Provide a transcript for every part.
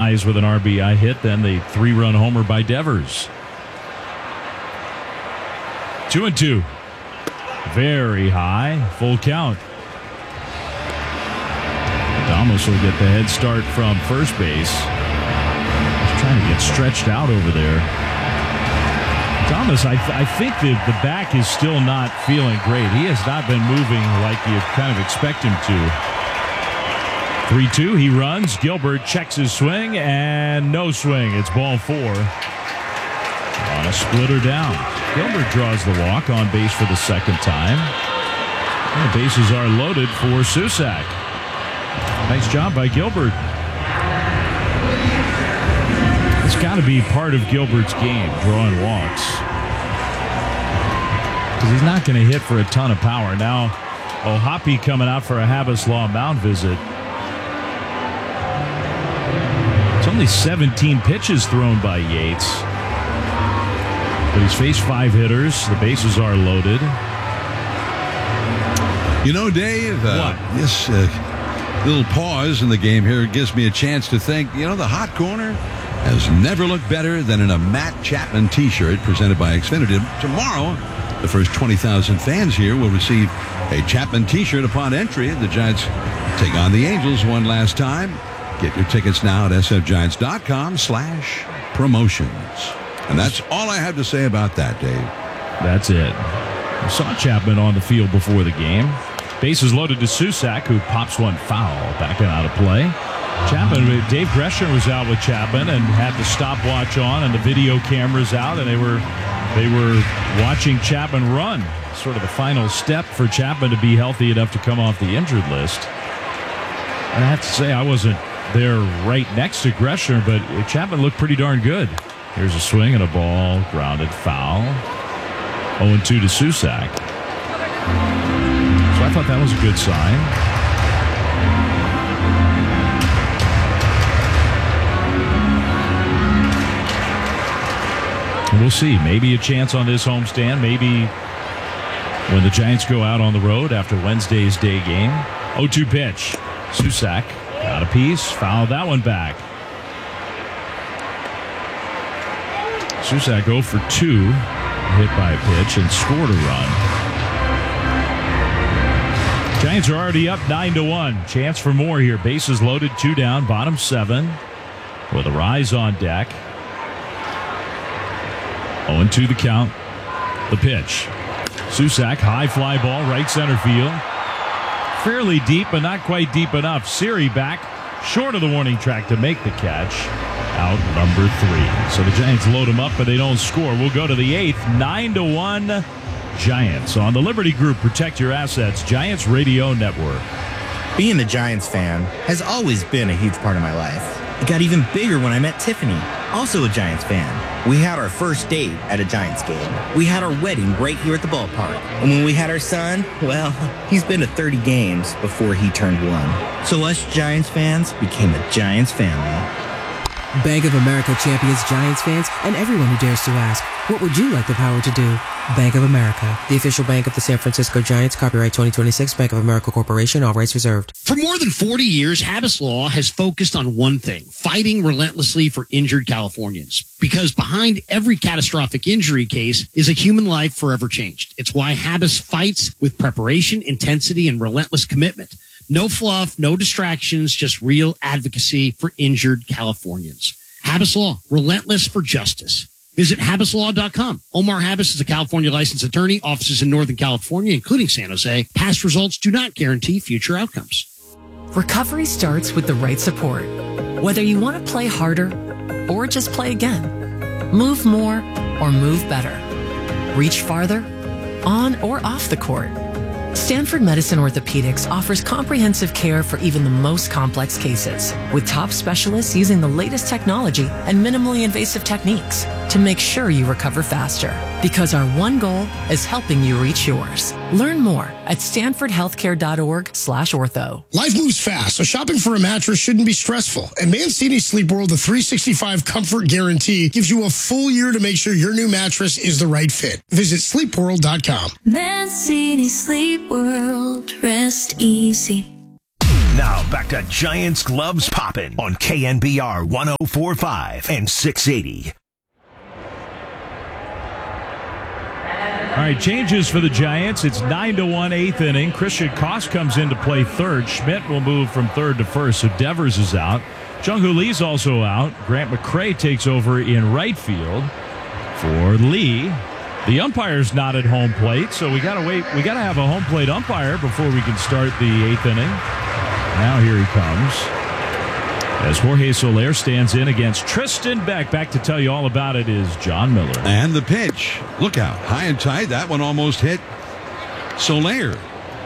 Mize with an RBI hit, then the 3-run homer by Devers. 2-2. Very high, full count. Adames will get the head start from first base. He's trying to get stretched out over there. Adames, I think the back is still not feeling great. He has not been moving like you kind of expect him to. 3-2, he runs. Gilbert checks his swing, and no swing. It's ball 4. On a splitter down. Gilbert draws the walk, on base for the second time. And the bases are loaded for Susac. Nice job by Gilbert. It's got to be part of Gilbert's game, drawing walks. Because he's not going to hit for a ton of power. Now, O'Hoppe coming out for a Habeas Law mound visit. It's only 17 pitches thrown by Yates. But he's faced 5 hitters. The bases are loaded. You know, Dave, this little pause in the game here gives me a chance to think, the hot corner has never looked better than in a Matt Chapman t-shirt presented by Xfinity. Tomorrow, the first 20,000 fans here will receive a Chapman t-shirt upon entry. The Giants take on the Angels one last time. Get your tickets now at sfgiants.com/promotions. And that's all I have to say about that, Dave. That's it. We saw Chapman on the field before the game. Bases loaded to Susac, who pops one foul, backing out of play. Chapman, Dave Gresham was out with Chapman and had the stopwatch on and the video cameras out, and they were watching Chapman run. Sort of the final step for Chapman to be healthy enough to come off the injured list. And I have to say, I wasn't there right next to Gresham, but Chapman looked pretty darn good. Here's a swing and a ball, grounded foul. 0-2 to Susac. So I thought that was a good sign. And we'll see. Maybe a chance on this homestand. Maybe when the Giants go out on the road after Wednesday's day game. 0-2 pitch. Susac got a piece. Fouled that one back. Susac 0 for 2, hit by a pitch and scored a run. Giants are already up 9-1. Chance for more here. Bases loaded, 2 down, bottom 7, with a rise on deck. 0-2 the count. The pitch. Susac, high fly ball, right center field. Fairly deep, but not quite deep enough. Siri back, short of the warning track to make the catch. Out number 3. So the Giants load them up, but they don't score. We'll go to the 8th. 9-1 Giants on the Liberty Group. Protect your assets. Giants Radio Network. Being a Giants fan has always been a huge part of my life. It got even bigger when I met Tiffany, also a Giants fan. We had our first date at a Giants game. We had our wedding right here at the ballpark. And when we had our son, well, he's been to 30 games before he turned 1. So us Giants fans became a Giants family. Bank of America champions Giants fans and everyone who dares to ask, what would you like the power to do? Bank of America, the official bank of the San Francisco Giants. Copyright 2026, Bank of America Corporation, all rights reserved. For more than 40 years, Habeas Law has focused on one thing, fighting relentlessly for injured Californians. Because behind every catastrophic injury case is a human life forever changed. It's why Habeas fights with preparation, intensity, and relentless commitment. No fluff, no distractions, just real advocacy for injured Californians. Habeas Law, relentless for justice. Visit HabeasLaw.com. Omar Habeas is a California licensed attorney, offices in Northern California, including San Jose. Past results do not guarantee future outcomes. Recovery starts with the right support. Whether you want to play harder or just play again, move more or move better, reach farther, on or off the court. Stanford Medicine Orthopedics offers comprehensive care for even the most complex cases, with top specialists using the latest technology and minimally invasive techniques to make sure you recover faster. Because our one goal is helping you reach yours. Learn more at stanfordhealthcare.org/ortho. Life moves fast, so shopping for a mattress shouldn't be stressful. And Mancini Sleep World, the 365 Comfort Guarantee, gives you a full year to make sure your new mattress is the right fit. Visit sleepworld.com. Mancini Sleep World, rest easy. Now back to Giants Gloves Poppin' on KNBR 104.5 and 680. All right, changes for the Giants. It's 9-1 eighth inning. Christian Koss comes in to play third. Schmidt will move from third to first, so Devers is out. Jung-Hoo Lee's also out. Grant McCray takes over in right field for Lee. The umpire's not at home plate, so we got to wait. We got to have a home plate umpire before we can start the eighth inning. Now here he comes as Jorge Soler stands in against Tristan Beck. Back to tell you all about it is John Miller. And the pitch. Look out. High and tight. That one almost hit Soler.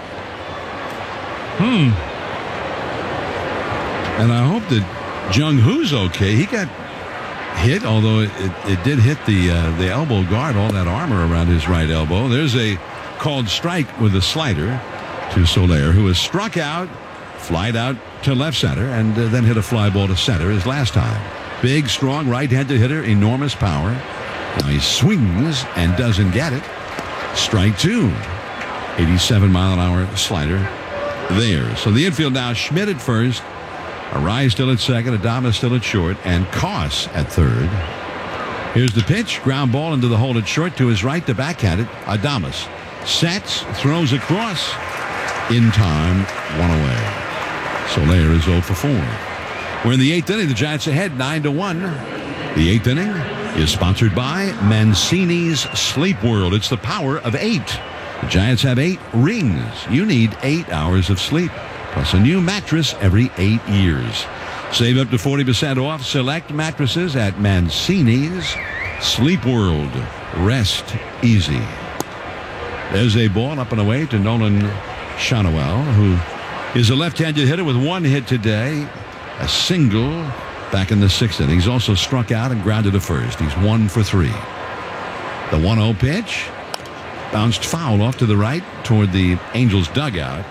And I hope that Jung-Hoo's okay. He got hit, although it did hit the elbow guard, all that armor around his right elbow. There's a called strike with a slider to Soler, who was struck out, flied out to left center, and then hit a fly ball to center his last time. Big, strong, right-handed hitter, enormous power. Now he swings and doesn't get it. Strike two. 87-mile-an-hour slider there. So the infield now, Schmidt at first, Arise still at second, Adames still at short, and Koss at third. Here's the pitch. Ground ball into the hole at short to his right to backhand it. Adames sets, throws across. In time, one away. Soler is 0 for 4. We're in the eighth inning. The Giants ahead 9-1. The eighth inning is sponsored by Mancini's Sleep World. It's the power of 8. The Giants have 8 rings. You need 8 hours of sleep, plus a new mattress every 8 years. Save up to 40% off select mattresses at Mancini's Sleep World. Rest easy. There's a ball up and away to Nolan Schanuel, who is a left-handed hitter with 1 hit today, a single back in the 6th inning. He's also struck out and grounded to first. He's 1 for 3. The 1-0 pitch bounced foul off to the right toward the Angels dugout.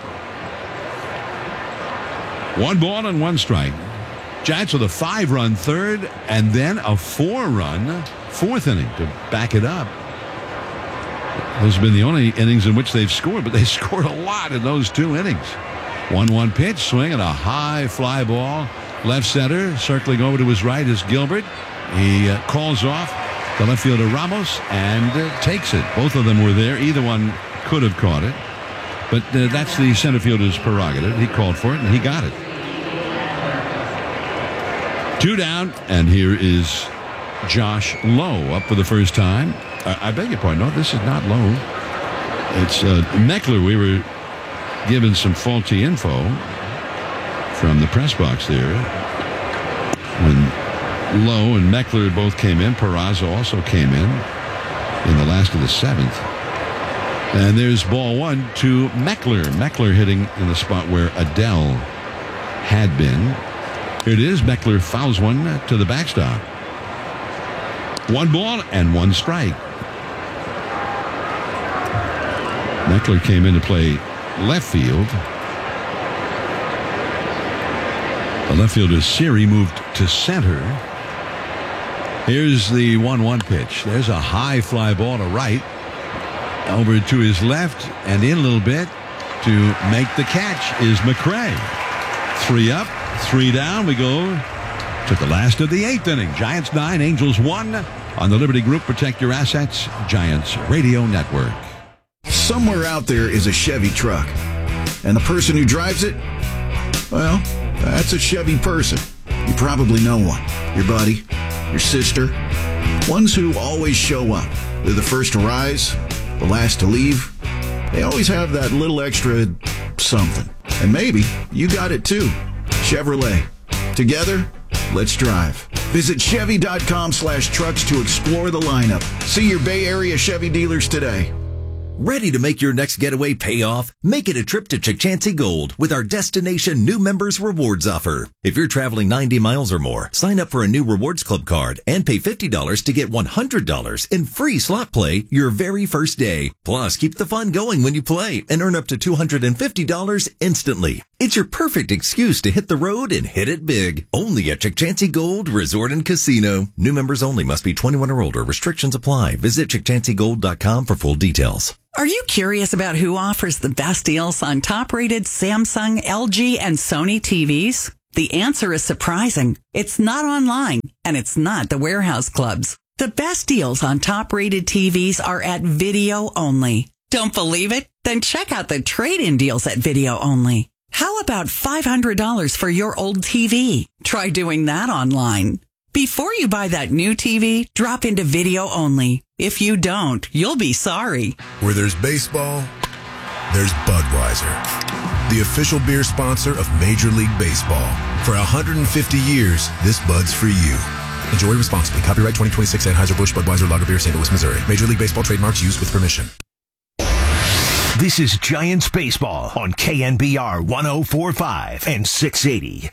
1 ball and 1 strike. Giants with a 5-run third and then a 4-run 4th inning to back it up. Those have been the only innings in which they've scored, but they scored a lot in those 2 innings. 1-1 pitch, swing and a high fly ball. Left center, circling over to his right is Gilbert. He calls off the left fielder Ramos and takes it. Both of them were there. Either one could have caught it. But that's the center fielder's prerogative. He called for it and he got it. 2 down, and here is Josh Lowe up for the first time. I beg your pardon. No, this is not Lowe. It's Meckler. We were given some faulty info from the press box there when Lowe and Meckler both came in. Peraza also came in the last of the 7th. And there's ball 1 to Meckler. Meckler hitting in the spot where Adell had been. Here it is. Meckler fouls one to the backstop. 1 ball and 1 strike. Meckler came in to play left field. The left fielder Siri moved to center. Here's the 1-1 pitch. There's a high fly ball to right. Over to his left and in a little bit to make the catch is McCray. 3 up, 3 down. We go to the last of the 8th inning. Giants 9, Angels 1 on the Liberty Group Protect Your Assets Giants Radio Network. Somewhere out there is a Chevy truck, and the person who drives it, well, that's a Chevy person. You probably know one. Your buddy, your sister, ones who always show up. They're the first to rise, the last to leave. They always have that little extra something. And maybe you got it too. Chevrolet. Together, let's drive. Visit Chevy.com/trucks to explore the lineup. See your Bay Area Chevy dealers today. Ready to make your next getaway pay off? Make it a trip to Chukchansi Gold with our Destination New Members Rewards offer. If you're traveling 90 miles or more, sign up for a new Rewards Club card and pay $50 to get $100 in free slot play your very first day. Plus, keep the fun going when you play and earn up to $250 instantly. It's your perfect excuse to hit the road and hit it big. Only at Chukchansi Gold Resort and Casino. New members only, must be 21 or older. Restrictions apply. Visit ChukchansiGold.com for full details. Are you curious about who offers the best deals on top-rated Samsung, LG, and Sony TVs? The answer is surprising. It's not online, and it's not the warehouse clubs. The best deals on top-rated TVs are at Video Only. Don't believe it? Then check out the trade-in deals at Video Only. How about $500 for your old TV? Try doing that online. Before you buy that new TV, drop into Video Only. If you don't, you'll be sorry. Where there's baseball, there's Budweiser, the official beer sponsor of Major League Baseball. For 150 years, this Bud's for you. Enjoy responsibly. Copyright 2026 Anheuser-Busch Budweiser Lager Beer, St. Louis, Missouri. Major League Baseball trademarks used with permission. This is Giants Baseball on KNBR 104.5 and 680.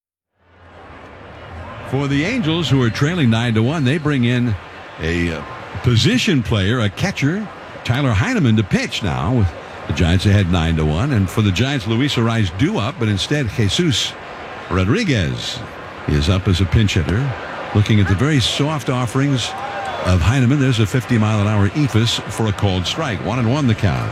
For the Angels, who are trailing 9-1, they bring in a position player, a catcher, Tyler Heineman, to pitch now. With the Giants ahead 9-1. And for the Giants, Luis Arraez due up, but instead Jesus Rodriguez is up as a pinch hitter. Looking at the very soft offerings of Heineman, there's a 50-mile-an-hour eephus for a called strike. 1-1 the count.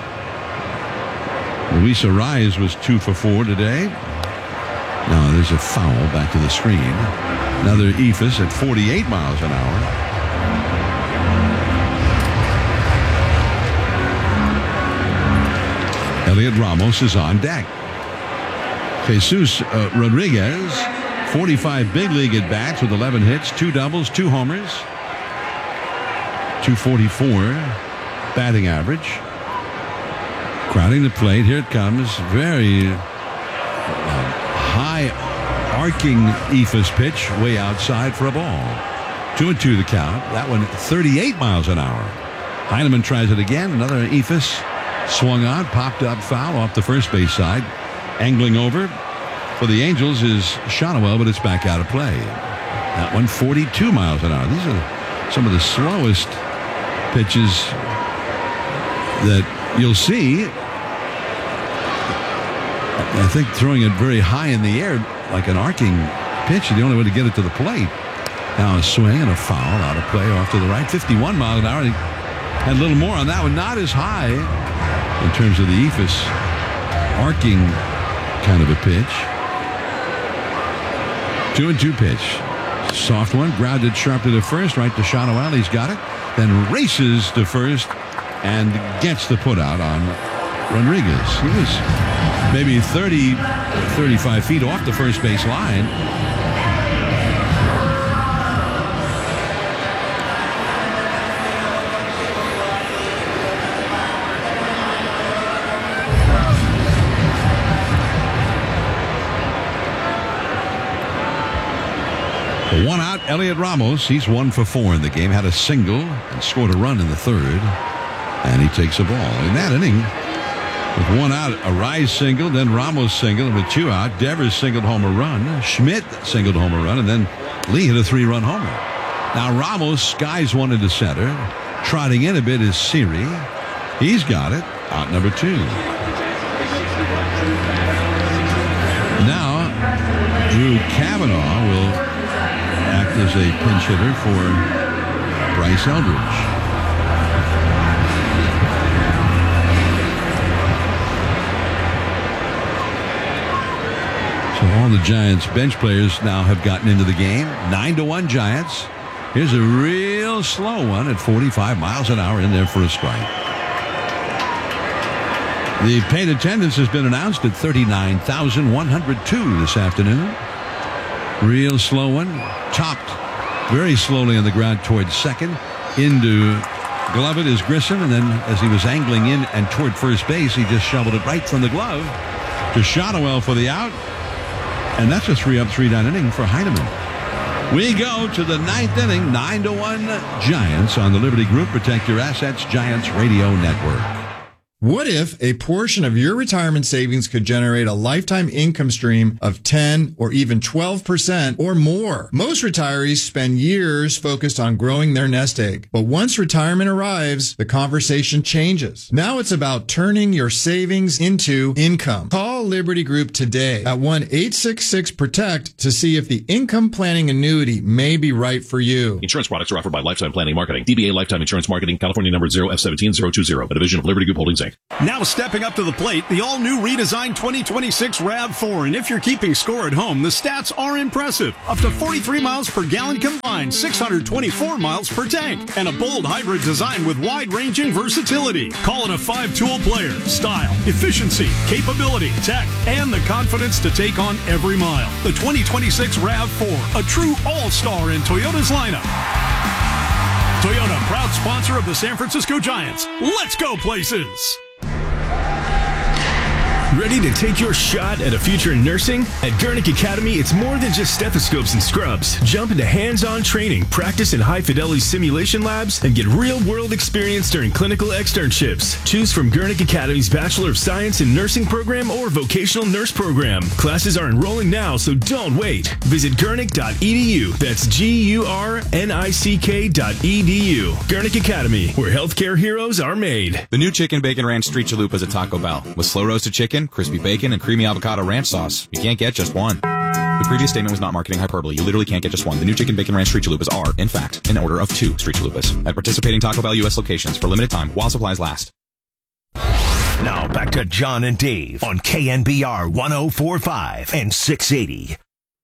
Luis Arraez was 2 for 4 today. Now there's a foul back to the screen. Another eephus at 48 miles an hour. Elliot Ramos is on deck. Jesus Rodriguez, 45 big league at bats with 11 hits, 2 doubles, 2 homers, 244 batting average. Crowding the plate, here it comes. Very high arcing eephus pitch way outside for a ball. 2-2 the count. That one 38 miles an hour. Heineman tries it again. Another eephus swung on, popped up foul off the first base side. Angling over for the Angels is Shotwell, but it's back out of play. That one 42 miles an hour. These are some of the slowest pitches that you'll see. I think throwing it very high in the air like an arcing pitch is the only way to get it to the plate. Now a swing and a foul out of play off to the right. 51 miles an hour. He had a little more on that one. Not as high in terms of the eephus arcing kind of a pitch. 2-2 pitch. Soft one. Grounded sharply to first. Right to Shotwell. He's got it. Then races to first and gets the put out on Rodriguez. He was maybe 30, 35 feet off the first base line. One out, Elliot Ramos. He's 1 for 4 in the game. Had a single and scored a run in the third. And he takes a ball. In that inning, with 1 out, Arraez singled, then Ramos singled, and with 2 out, Devers singled home a run. Schmidt singled home a run, and then Lee hit a 3-run homer. Now Ramos skies one into center. Trotting in a bit is Siri. He's got it. Out number 2. Now Drew Cavanaugh will act as a pinch hitter for Bryce Eldridge. So all the Giants bench players now have gotten into the game. 9-1 Giants. Here's a real slow one at 45 miles an hour in there for a strike. The paid attendance has been announced at 39,102 this afternoon. Real slow one. Topped very slowly on the ground towards second. Into glove it is Grissom, and then as he was angling in and toward first base, he just shoveled it right from the glove to Shotwell for the out. And that's a 3-up, 3-down inning for Heineman. We go to the 9th inning, 9-1 Giants on the Liberty Group Protect Your Assets Giants Radio Network. What if a portion of your retirement savings could generate a lifetime income stream of 10 or even 12% or more? Most retirees spend years focused on growing their nest egg. But once retirement arrives, the conversation changes. Now it's about turning your savings into income. Call Liberty Group today at 1-866-PROTECT to see if the income planning annuity may be right for you. Insurance products are offered by Lifetime Planning Marketing. DBA Lifetime Insurance Marketing, California number 0F17020, a division of Liberty Group Holdings, Inc. Now stepping up to the plate, the all-new redesigned 2026 RAV4. And if you're keeping score at home, the stats are impressive. Up to 43 miles per gallon combined, 624 miles per tank, and a bold hybrid design with wide-ranging versatility. Call it a 5-tool player. Style, efficiency, capability, tech, and the confidence to take on every mile. The 2026 RAV4, a true all-star in Toyota's lineup. Toyota, proud sponsor of the San Francisco Giants. Let's go places! Ready to take your shot at a future in nursing? At Gurnick Academy, it's more than just stethoscopes and scrubs. Jump into hands-on training, practice in high-fidelity simulation labs, and get real-world experience during clinical externships. Choose from Gurnick Academy's Bachelor of Science in Nursing program or Vocational Nurse program. Classes are enrolling now, so don't wait. Visit Gurnick.edu. That's Gurnick.edu. Gurnick Academy, where healthcare heroes are made. The new Chicken Bacon Ranch Street Chalupas at Taco Bell. With slow roasted chicken, crispy bacon, and creamy avocado ranch sauce. You can't get just one. The previous statement was not marketing hyperbole. You literally can't get just one. The new Chicken Bacon Ranch Street Chalupas are, in fact, an order of 2 Street Chalupas at participating Taco Bell U.S. locations for limited time while supplies last. Now back to John and Dave on KNBR 104.5 and 680.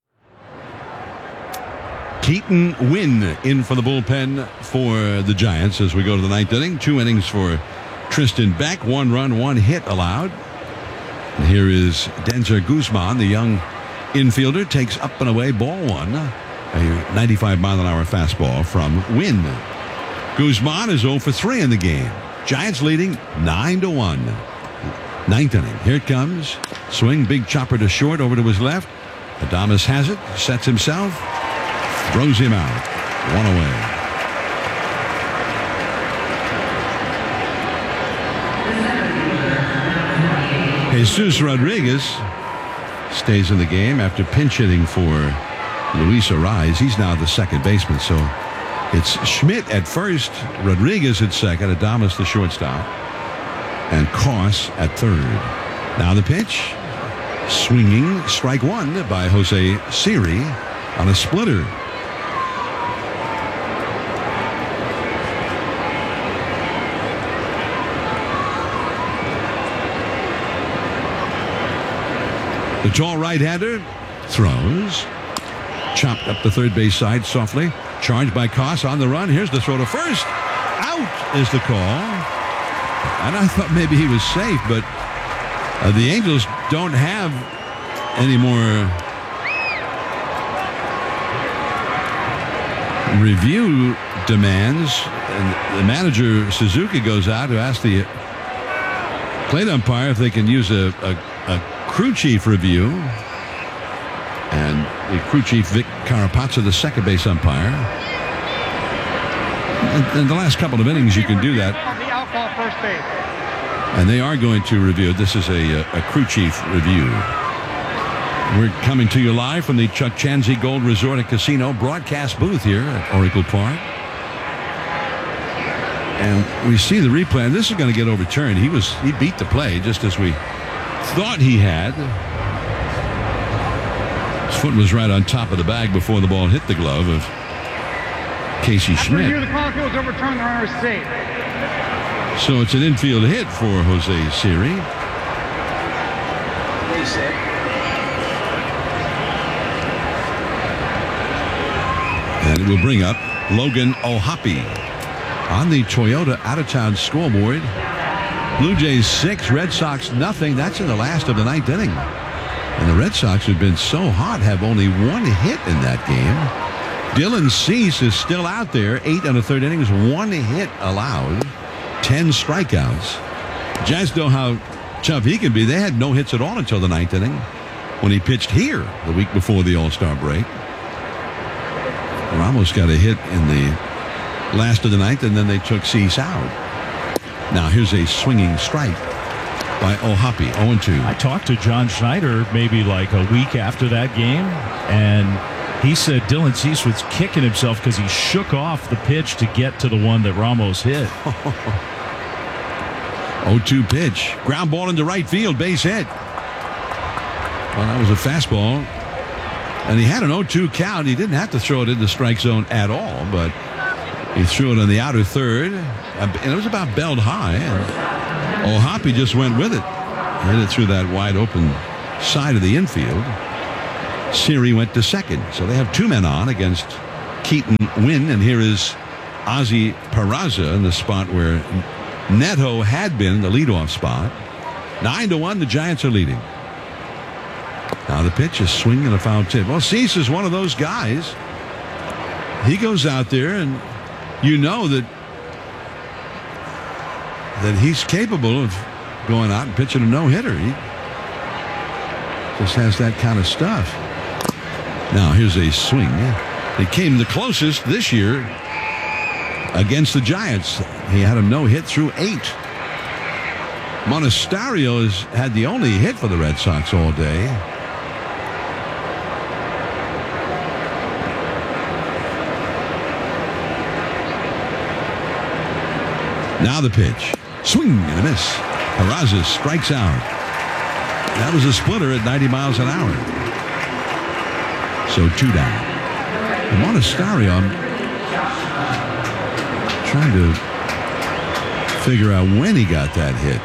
Keaton Wynn in for the bullpen for the Giants as we go to the 9th inning. 2 innings for Tristan Beck, 1 run, 1 hit allowed. And here is Denzer Guzman, the young infielder, takes up and away ball 1. A 95-mile-an-hour fastball from Wynn. Guzman is 0 for 3 in the game. Giants leading 9-1. 9th inning. Here it comes. Swing, big chopper to short, over to his left. Adames has it, sets himself, throws him out. 1 away. Jesus Rodriguez stays in the game after pinch hitting for Luis Arraez. He's now the second baseman. So it's Schmidt at first, Rodriguez at second, Adames the shortstop, and Koss at third. Now the pitch. Swinging, strike 1 by Jose Siri on a splitter. The tall right-hander throws. Chopped up the third base side softly. Charged by Koss on the run. Here's the throw to first. Out is the call. And I thought maybe he was safe, but the Angels don't have any more review demands. And the manager, Suzuki, goes out to ask the plate umpire if they can use a crew chief review, and the crew chief Vic Carapazza, the second base umpire. In the last couple of innings, you can do that. And they are going to review it. This is a crew chief review. We're coming to you live from the Chuck Chanzy Gold Resort and Casino broadcast booth here at Oracle Park. And we see the replay, and this is going to get overturned. He beat the play just as we thought he had. His foot was right on top of the bag before the ball hit the glove of Casey Schmidt. The call was overturned. The runner is safe. So it's an infield hit for Jose Siri. And it will bring up Logan O'Hoppe on the Toyota out-of-town scoreboard. Blue Jays 6, Red Sox nothing. That's in the last of the 9th inning. And the Red Sox, who've been so hot, have only 1 hit in that game. Dylan Cease is still out there. 8 on the 3rd innings, 1 hit allowed, 10 strikeouts. Giants know how tough he can be. They had no hits at all until the 9th inning when he pitched here the week before the All-Star break. Ramos got a hit in the last of the 9th, and then they took Cease out. Now here's a swinging strike by Ohapi, 0-2. I talked to John Schneider maybe like a week after that game, and he said Dylan Cease was kicking himself because he shook off the pitch to get to the one that Ramos hit. 0-2 pitch. Ground ball into right field, base hit. Well, that was a fastball. And he had an 0-2 count. He didn't have to throw it in the strike zone at all, but he threw it on the outer third. And it was about belled high. And Ohapi just went with it. Hit it through that wide open side of the infield. Siri went to second. So they have two men on against Keaton Wynn. And here is Ozzy Peraza in the spot where Neto had been the leadoff spot. 9-1, the Giants are leading. Now the pitch is swing and a foul tip. Well, Cease is one of those guys. He goes out there and you know that he's capable of going out and pitching a no-hitter. He just has that kind of stuff. Now here's a swing. It came the closest this year against the Giants. He had a no-hit through 8. Monasterio has had the only hit for the Red Sox all day. Now the pitch. Swing and a miss. Peraza strikes out. That was a splitter at 90 miles an hour. So 2 down. And Monasterio, I'm trying to figure out when he got that hit.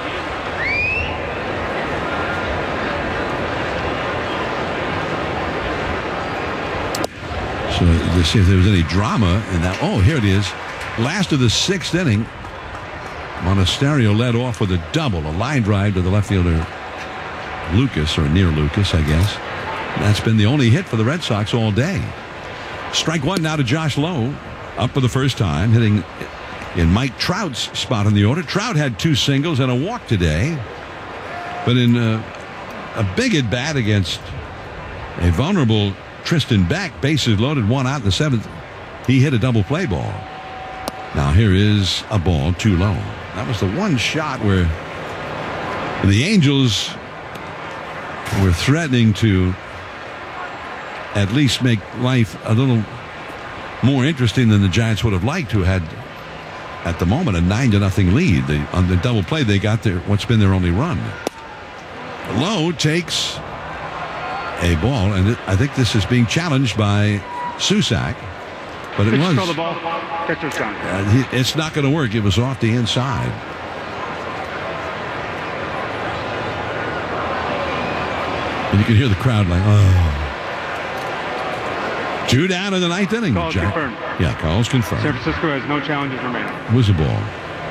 So to see if there was any drama in that. Oh, here it is. Last of the 6th inning. Monasterio led off with a double, a line drive to the left fielder Lucas, or near Lucas, I guess. That's been the only hit for the Red Sox all day. Strike 1 now to Josh Lowe, up for the first time, hitting in Mike Trout's spot in the order. Trout had 2 singles and a walk today, but in a big at bat against a vulnerable Tristan Beck, bases loaded, 1 out in the 7th, he hit a double play ball. Now here is a ball too low. That was the one shot where the Angels were threatening to at least make life a little more interesting than the Giants would have liked to had, at the moment, a 9-0 lead. On the double play, they got what's been their only run. Lowe takes a ball, and I think this is being challenged by Susac, but it was. The ball. Catcher's gone. It's not going to work. It was off the inside. And you can hear the crowd like, oh. 2 down in the 9th inning. Call's confirmed. Yeah, call's confirmed. San Francisco has no challenges remaining. It was a ball.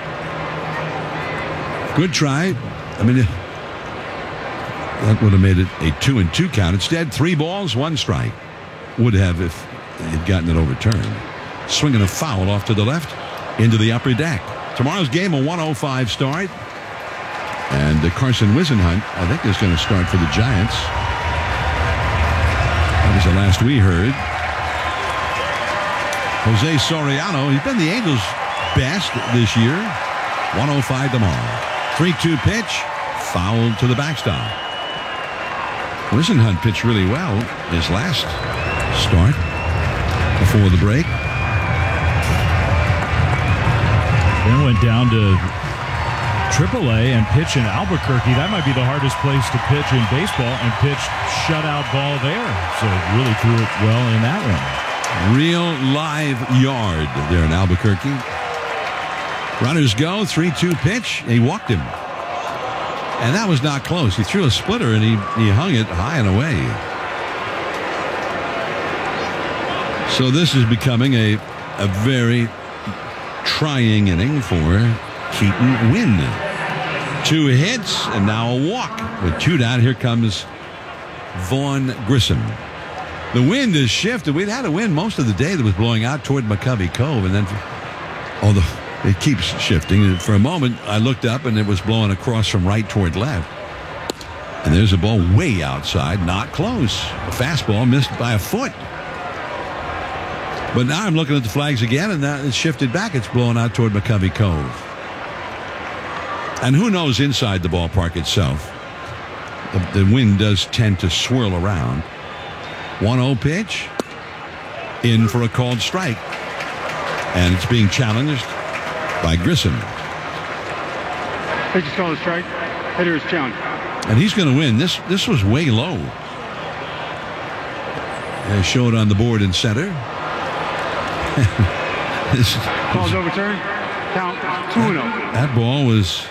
Good try. I mean, that would have made it a 2-2 count. Instead, 3 balls, 1 strike. Would have if they had gotten it overturned. Swinging a foul off to the left into the upper deck. Tomorrow's game, a 1:05 start. And Carson Whisenhunt, I think, is going to start for the Giants. That was the last we heard. Jose Soriano, he's been the Angels' best this year. 1:05 tomorrow. 3-2 pitch, foul to the backstop. Whisenhunt pitched really well his last start before the break. Then went down to AAA and pitched in Albuquerque. That might be the hardest place to pitch in baseball, and pitched shutout ball there. So really threw it well in that one. Real live yard there in Albuquerque. Runners go, 3-2 pitch. He walked him. And that was not close. He threw a splitter and he hung it high and away. So this is becoming a very trying inning for Keaton Wynn. 2 hits and now a walk. With 2 down, here comes Vaughn Grissom. The wind has shifted. We'd had a wind most of the day that was blowing out toward McCovey Cove, and then although it keeps shifting, for a moment I looked up and it was blowing across from right toward left. And there's a ball way outside, not close. A fastball missed by a foot. But now I'm looking at the flags again, and now it's shifted back. It's blowing out toward McCovey Cove. And who knows inside the ballpark itself? The wind does tend to swirl around. 1-0 pitch. In for a called strike. And it's being challenged by Grissom. Pitch is called a strike. Hitter is challenged. And he's going to win. This was way low. They show it on the board in center. Call's overturned. Count 2-0. That ball was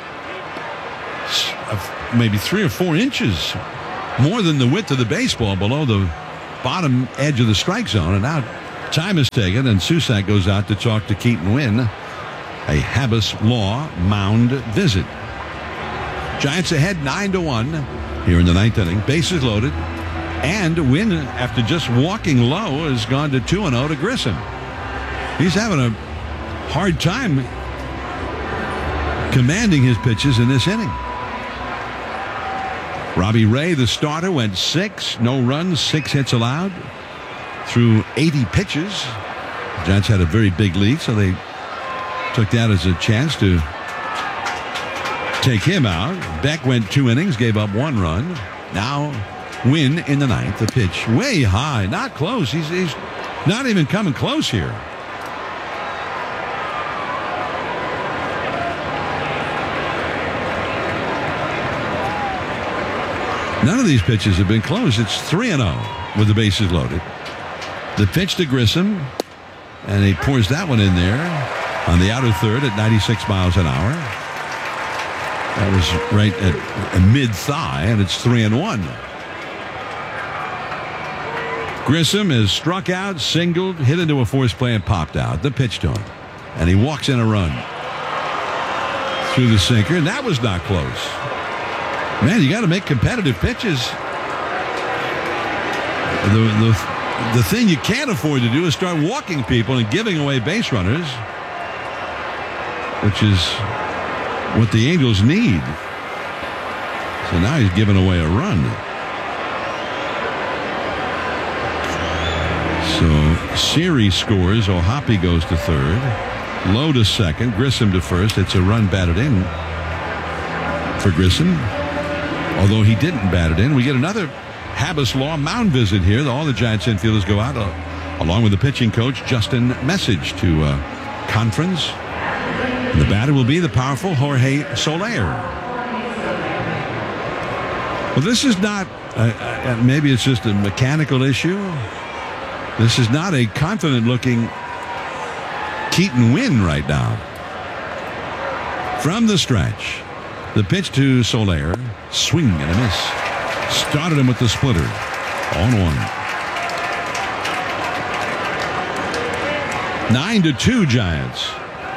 maybe 3 or 4 inches more than the width of the baseball below the bottom edge of the strike zone. And now time is taken, and Susac goes out to talk to Keaton Winn. A Habas Law mound visit. Giants ahead 9-1 here in the 9th inning. Bases loaded. And Winn, after just walking low, has gone to 2-0 to Grissom. He's having a hard time commanding his pitches in this inning. Robbie Ray, the starter, went 6, no runs, 6 hits allowed through 80 pitches. The Giants had a very big lead, so they took that as a chance to take him out. Beck went 2 innings, gave up 1 run. Now Winn in the 9th. The pitch way high, not close. He's not even coming close here. None of these pitches have been close. It's 3-0 with the bases loaded. The pitch to Grissom, and he pours that one in there on the outer third at 96 miles an hour. That was right at mid-thigh, and it's 3-1. Grissom is struck out, singled, hit into a force play, and popped out. The pitch to him, and he walks in a run through the sinker, and that was not close. Man, you got to make competitive pitches. The thing you can't afford to do is start walking people and giving away base runners, which is what the Angels need. So now he's giving away a run. So Siri scores. O'Hoppe goes to third. Lowe to second. Grissom to first. It's a run batted in for Grissom. Although he didn't bat it in. We get another Habas Law mound visit here. All the Giants infielders go out along with the pitching coach, Justin Message, to conference. And the batter will be the powerful Jorge Soler. Well, this is not, maybe it's just a mechanical issue. This is not a confident-looking Keaton Winn right now. From the stretch, the pitch to Soler, swing and a miss. Started him with the splitter. 0-1. 9-2 Giants.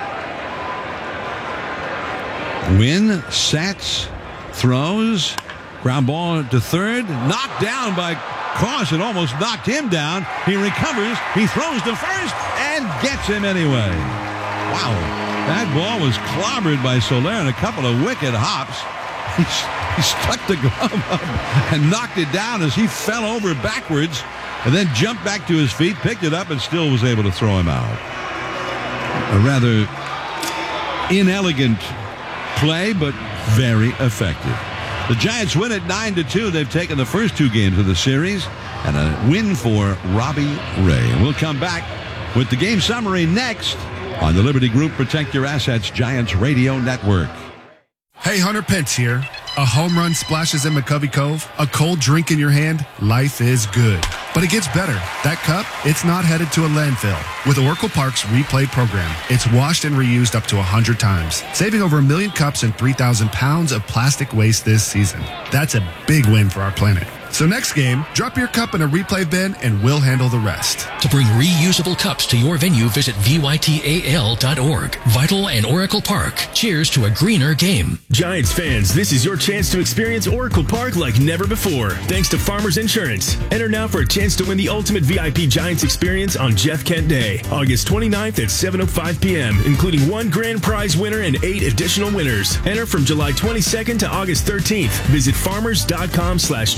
Winn sets, throws, ground ball to third, knocked down by Cross. It almost knocked him down. He recovers, he throws to first, and gets him anyway. Wow, that ball was clobbered by Soler in a couple of wicked hops. He stuck the glove up and knocked it down as he fell over backwards and then jumped back to his feet, picked it up, and still was able to throw him out. A rather inelegant play, but very effective. The Giants win at 9-2. They've taken the first 2 games of the series, and a win for Robbie Ray. And we'll come back with the game summary next on the Liberty Group Protect Your Assets Giants Radio Network. Hey, Hunter Pence here. A home run splashes in McCovey Cove, a cold drink in your hand, life is good. But it gets better. That cup, it's not headed to a landfill. With Oracle Park's Replay program, it's washed and reused up to 100 times, saving over 1 million cups and 3,000 pounds of plastic waste this season. That's a big win for our planet. So next game, drop your cup in a replay bin and we'll handle the rest. To bring reusable cups to your venue, visit VYTAL.org. Vital and Oracle Park. Cheers to a greener game. Giants fans, this is your chance to experience Oracle Park like never before, thanks to Farmers Insurance. Enter now for a chance to win the ultimate VIP Giants experience on Jeff Kent Day, August 29th at 7:05 p.m., including 1 grand prize winner and 8 additional winners. Enter from July 22nd to August 13th. Visit farmers.com/Giants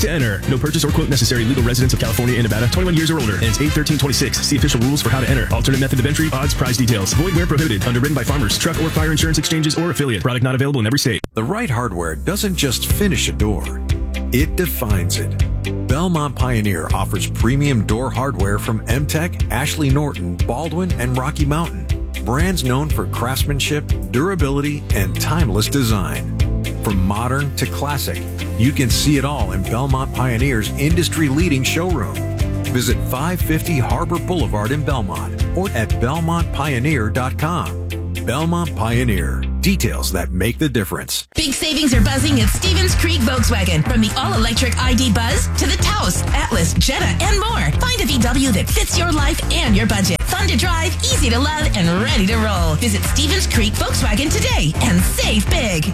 to enter. No purchase or quote necessary. Legal residents of California and Nevada, 21 years or older. Ends 8/13/26. See official rules for how to enter. Alternate method of entry. Odds, prize details. Void where prohibited. Underwritten by Farmers, Truck or Fire Insurance Exchanges or affiliate. Product not available in every state. The right hardware doesn't just finish a door. It defines it. Belmont Pioneer offers premium door hardware from Emtech, Ashley Norton, Baldwin, and Rocky Mountain. Brands known for craftsmanship, durability, and timeless design. From modern to classic, you can see it all in Belmont Pioneer's industry-leading showroom. Visit 550 Harbor Boulevard in Belmont or at belmontpioneer.com. Belmont Pioneer. Details that make the difference. Big savings are buzzing at Stevens Creek Volkswagen. From the all-electric ID Buzz to the Taos, Atlas, Jetta, and more. Find a VW that fits your life and your budget. Fun to drive, easy to love, and ready to roll. Visit Stevens Creek Volkswagen today and save big.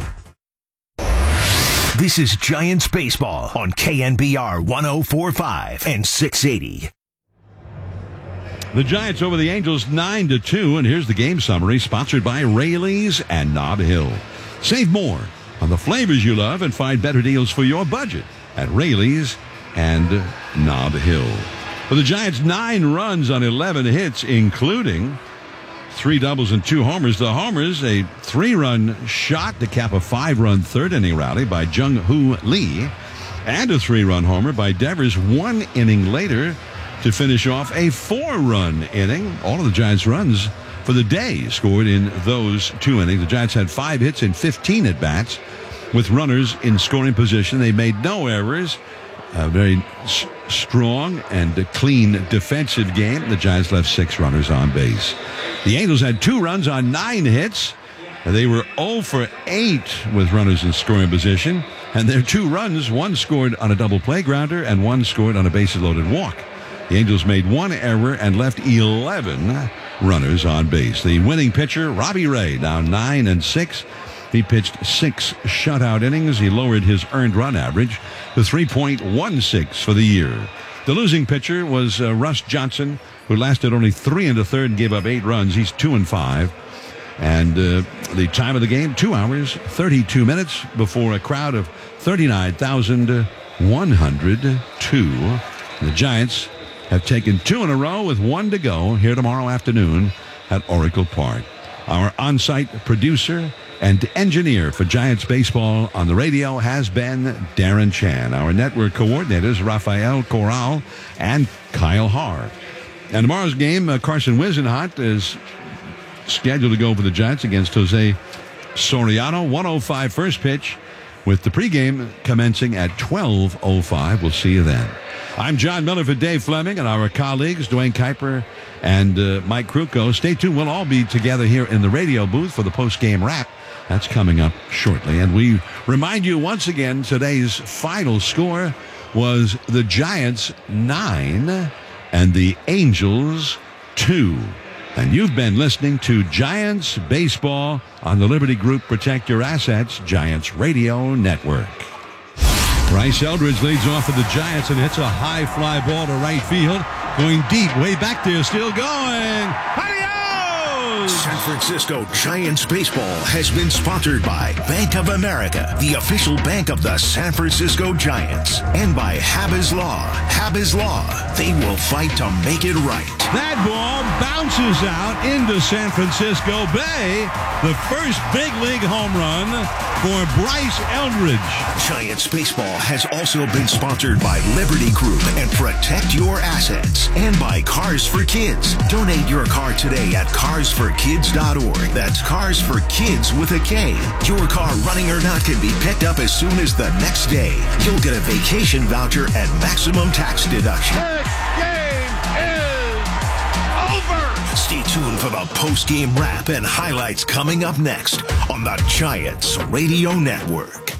This is Giants Baseball on KNBR 104.5 and 680. The Giants over the Angels 9-2, and here's the game summary sponsored by Rayleigh's and Nob Hill. Save more on the flavors you love and find better deals for your budget at Rayleigh's and Nob Hill. For the Giants, 9 runs on 11 hits, including 3 doubles and 2 homers. The homers, a 3-run shot to cap a 5-run third-inning rally by Jung-Hoo Lee, and a 3-run homer by Devers 1 inning later to finish off a 4-run inning. All of the Giants' runs for the day scored in those 2 innings. The Giants had 5 hits and 15 at-bats with runners in scoring position. They made no errors. A very strong and clean defensive game. The Giants left 6 runners on base. The Angels had 2 runs on 9 hits. They were 0 for 8 with runners in scoring position. And their 2 runs, 1 scored on a double play grounder and 1 scored on a bases-loaded walk. The Angels made 1 error and left 11 runners on base. The winning pitcher, Robbie Ray, now 9-6. He pitched 6 shutout innings. He lowered his earned run average to 3.16 for the year. The losing pitcher was Russ Johnson, who lasted only 3 1/3 and gave up 8 runs. He's 2-5. And the time of the game, 2 hours, 32 minutes before a crowd of 39,102. The Giants have taken 2 in a row with 1 to go here tomorrow afternoon at Oracle Park. Our on-site producer and engineer for Giants baseball on the radio has been Darren Chan. Our network coordinators, Rafael Corral and Kyle Haar. And tomorrow's game, Carson Whisenhunt is scheduled to go for the Giants against Jose Soriano. 1:05 first pitch with the pregame commencing at 12:05. We'll see you then. I'm John Miller for Dave Fleming and our colleagues, Dwayne Kuiper and Mike Krukow. Stay tuned. We'll all be together here in the radio booth for the post-game wrap. That's coming up shortly. And we remind you once again, today's final score was the Giants 9 and the Angels 2. And you've been listening to Giants Baseball on the Liberty Group Protect Your Assets Giants Radio Network. Bryce Eldridge leads off for the Giants and hits a high fly ball to right field. Going deep, way back there, still going. San Francisco Giants baseball has been sponsored by Bank of America, the official bank of the San Francisco Giants, and by Habas Law. Habas Law, they will fight to make it right. That ball bounces out into San Francisco Bay. The first big league home run for Bryce Eldridge. Giants baseball has also been sponsored by Liberty Group and Protect Your Assets, and by Cars for Kids. Donate your car today at carsforkids.org. That's Cars for Kids with a K. Your car, running or not, can be picked up as soon as the next day. You'll get a vacation voucher and maximum tax deduction. This game is over. Stay tuned for the post-game wrap and highlights coming up next on the Giants Radio Network.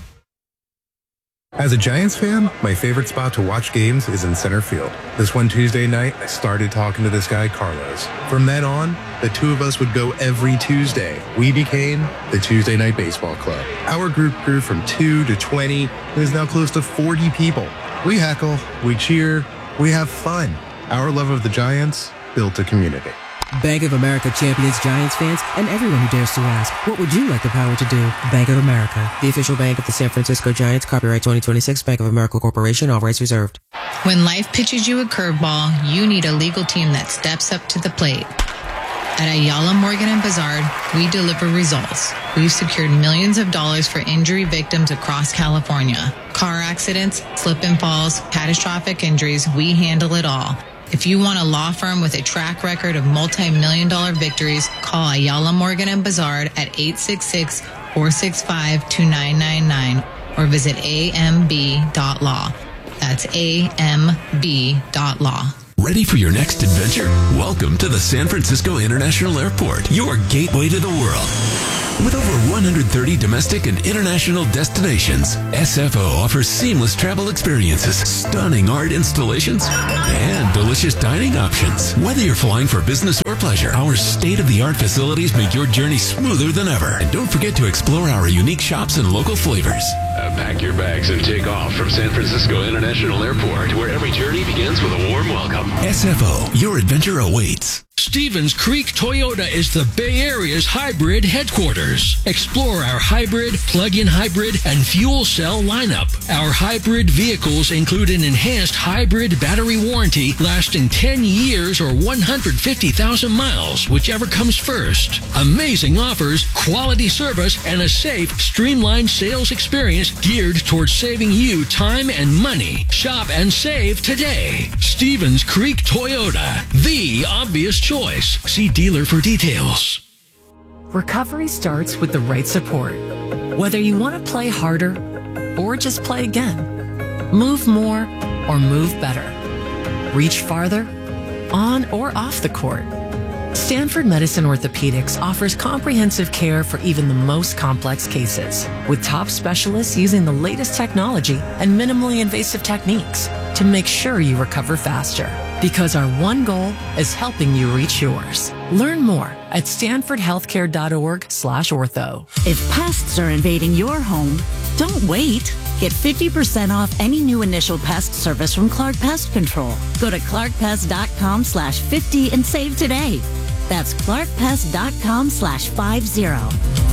As a Giants fan, my favorite spot to watch games is in center field. This one Tuesday night, I started talking to this guy, Carlos. From then on, the two of us would go every Tuesday. We became the Tuesday Night Baseball Club. Our group grew from 2 to 20. It is now close to 40 people. We heckle, we cheer, we have fun. Our love of the Giants built a community. Bank of America champions Giants fans and everyone who dares to ask, what would you like the power to do? Bank of America, the official bank of the San Francisco Giants. Copyright 2026, Bank of America Corporation. All rights reserved. When life pitches you a curveball, you need a legal team that steps up to the plate. At Ayala Morgan & Bizard, we deliver results. We've secured millions of dollars for injury victims across California. Car accidents, slip and falls, catastrophic injuries, we handle it all. If you want a law firm with a track record of multi-million-dollar victories, call Ayala Morgan & Bizard at 866-465-2999 or visit amb.law. That's amb.law. Ready for your next adventure? Welcome to the San Francisco International Airport, your gateway to the world. With over 130 domestic and international destinations, SFO offers seamless travel experiences, stunning art installations, and delicious dining options. Whether you're flying for business or pleasure, our state-of-the-art facilities make your journey smoother than ever. And don't forget to explore our unique shops and local flavors. Pack your bags and take off from San Francisco International Airport, where every journey begins with a warm welcome. SFO, your adventure awaits. Stevens Creek Toyota is the Bay Area's hybrid headquarters. Explore our hybrid, plug-in hybrid, and fuel cell lineup. Our hybrid vehicles include an enhanced hybrid battery warranty lasting 10 years or 150,000 miles, whichever comes first. Amazing offers, quality service, and a safe, streamlined sales experience geared towards saving you time and money. Shop and save today. Stevens Creek Toyota, the obvious choice. See dealer for details. Recovery starts with the right support. Whether you want to play harder or just play again, move more or move better, reach farther, on or off the court, Stanford Medicine Orthopedics offers comprehensive care for even the most complex cases, with top specialists using the latest technology and minimally invasive techniques to make sure you recover faster. Because our one goal is helping you reach yours. Learn more at stanfordhealthcare.org/ortho. If pests are invading your home, don't wait. Get 50% off any new initial pest service from Clark Pest Control. Go to clarkpest.com/50 and save today. That's clarkpest.com/50.